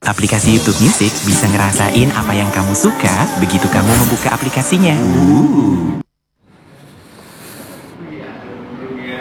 Aplikasi YouTube Music bisa ngerasain apa yang kamu suka begitu kamu membuka aplikasinya.